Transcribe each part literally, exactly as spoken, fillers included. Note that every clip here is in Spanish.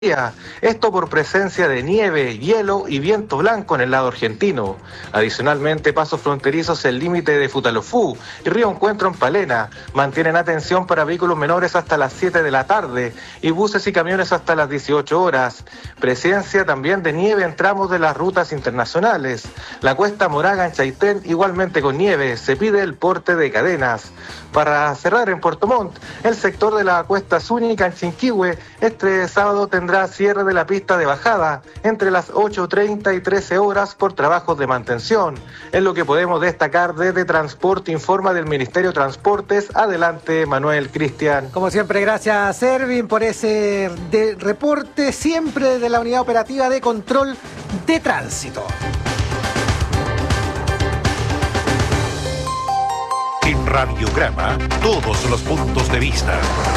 Esto por presencia de nieve, hielo y viento blanco en el lado argentino. Adicionalmente, pasos fronterizos el límite de Futalofú y Río Encuentro en Palena mantienen atención para vehículos menores hasta las siete de la tarde y buses y camiones hasta las dieciocho horas. Presencia también de nieve en tramos de las rutas internacionales. La cuesta Moraga en Chaitén igualmente con nieve. Se pide el porte de cadenas. Para cerrar en Puerto Montt, el sector de la Cuesta Zúñiga en Chinquihue este sábado tendrá cierre de la pista de bajada entre las ocho treinta y trece horas por trabajos de mantención. Es lo que podemos destacar desde Transporte Informa del Ministerio de Transportes. Adelante, Manuel Cristian. Como siempre, gracias, Servin, por ese de reporte, siempre de la Unidad Operativa de Control de Tránsito. En Radiograma, todos los puntos de vista.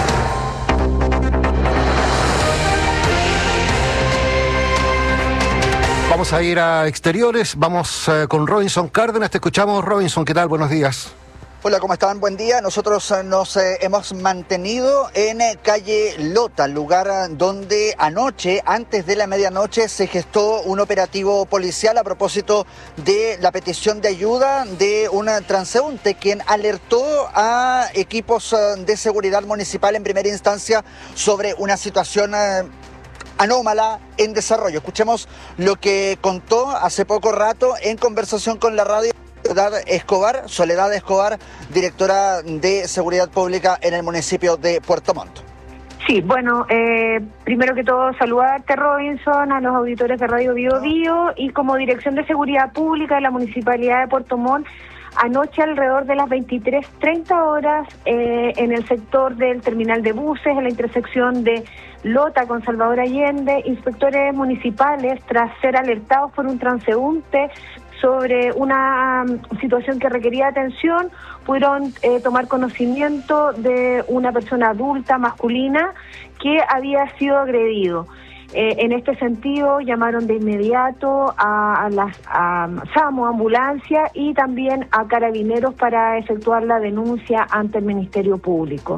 Vamos a ir a exteriores, vamos eh, con Robinson Cárdenas. Te escuchamos, Robinson, ¿qué tal? Buenos días. Hola, ¿cómo están? Buen día. Nosotros nos eh, hemos mantenido en eh, calle Lota, lugar donde anoche, antes de la medianoche, se gestó un operativo policial a propósito de la petición de ayuda de un transeúnte, quien alertó a equipos eh, de seguridad municipal en primera instancia sobre una situación eh, anómala en desarrollo. Escuchemos lo que contó hace poco rato en conversación con la radio Soledad Escobar, Soledad Escobar, directora de Seguridad Pública en el municipio de Puerto Montt. Sí, bueno, eh, primero que todo saludarte, Robinson, a los auditores de Radio Bio Bio, y como Dirección de Seguridad Pública de la Municipalidad de Puerto Montt, anoche alrededor de las veintitrés treinta horas eh, en el sector del terminal de buses, en la intersección de Lota con Salvador Allende, inspectores municipales, tras ser alertados por un transeúnte sobre una um, situación que requería atención, pudieron eh, tomar conocimiento de una persona adulta, masculina, que había sido agredido. Eh, en este sentido, llamaron de inmediato a, a las a SAMU, ambulancia, y también a carabineros para efectuar la denuncia ante el Ministerio Público.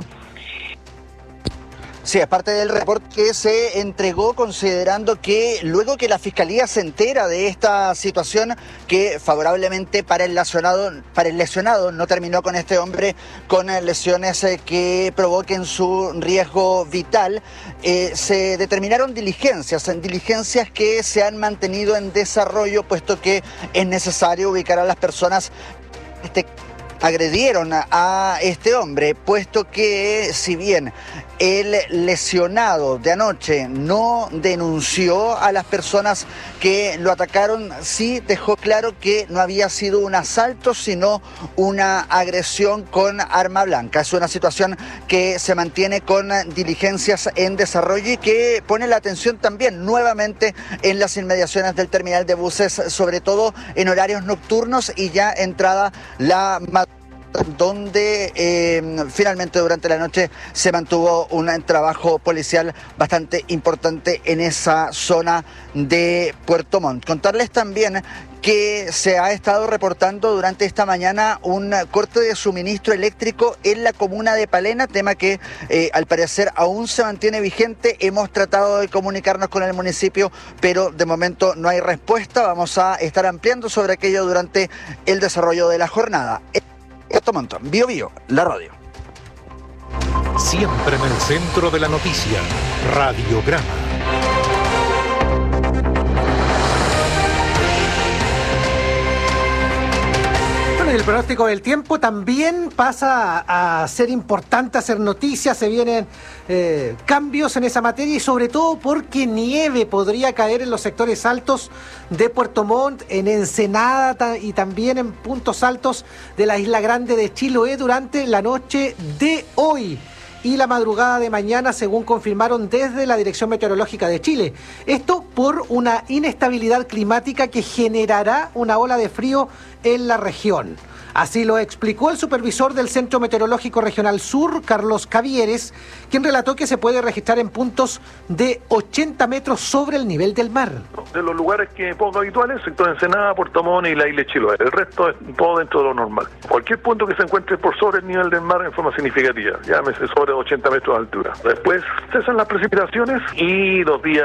Sí, es parte del reporte que se entregó, considerando que luego que la Fiscalía se entera de esta situación, que favorablemente para el lesionado, para el lesionado no terminó con este hombre con lesiones que provoquen su riesgo vital, eh, se determinaron diligencias, en diligencias que se han mantenido en desarrollo, puesto que es necesario ubicar a las personas este, agredieron a este hombre, puesto que si bien el lesionado de anoche no denunció a las personas que lo atacaron, sí dejó claro que no había sido un asalto, sino una agresión con arma blanca. Es una situación que se mantiene con diligencias en desarrollo y que pone la atención también nuevamente en las inmediaciones del terminal de buses, sobre todo en horarios nocturnos y ya entrada la madrugada, donde eh, finalmente durante la noche se mantuvo un trabajo policial bastante importante en esa zona de Puerto Montt. Contarles también que se ha estado reportando durante esta mañana un corte de suministro eléctrico en la comuna de Palena, tema que eh, al parecer aún se mantiene vigente. Hemos tratado de comunicarnos con el municipio, pero de momento no hay respuesta. Vamos a estar ampliando sobre aquello durante el desarrollo de la jornada. Puerto Montt, Bio Bio, la radio. Siempre en el centro de la noticia, Radiograma. Bueno, y el pronóstico del tiempo también pasa a ser importante, a ser noticias. Se vienen eh, cambios en esa materia, y sobre todo porque nieve podría caer en los sectores altos de Puerto Montt, en Ensenada y también en puntos altos de la Isla Grande de Chiloé durante la noche de hoy y la madrugada de mañana, según confirmaron desde la Dirección Meteorológica de Chile. Esto por una inestabilidad climática que generará una ola de frío en la región. Así lo explicó el supervisor del Centro Meteorológico Regional Sur, Carlos Cavieres, quien relató que se puede registrar en puntos de ochenta metros sobre el nivel del mar. De los lugares que poco habituales, sector Ensenada, Puerto Montt y la isla de Chiloé. El resto es todo dentro de lo normal. Cualquier punto que se encuentre por sobre el nivel del mar en forma significativa, llámese sobre ochenta metros de altura. Después cesan las precipitaciones y dos días